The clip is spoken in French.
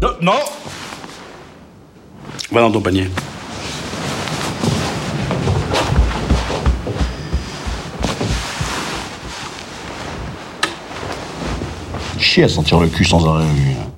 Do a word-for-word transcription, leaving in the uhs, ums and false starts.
Non, non. Va dans ton panier. Chier à sentir le cul sans arrêt, lui.